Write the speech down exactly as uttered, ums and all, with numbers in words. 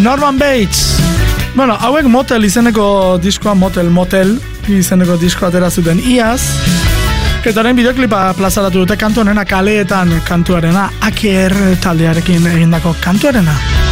Norman Bates. Bueno, hauek Motel izeneko diskoa, Motel, Motel izeneko diskoa atera zuten iaz. Eta horren bideoklipa plazaratu dute kantu honena kaleetan kantuarena, Aker taldearekin egindako kantuarena.